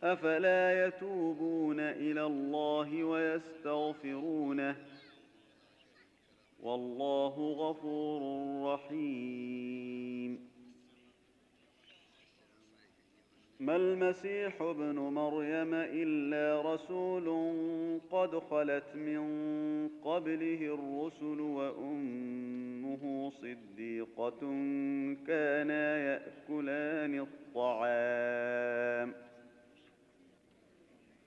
أفلا يتوبون إلى الله ويستغفرونه والله غفور رحيم. ما المسيح ابن مريم إلا رسول قد خلت من قبله الرسل وأمه صديقة كانا يأكلان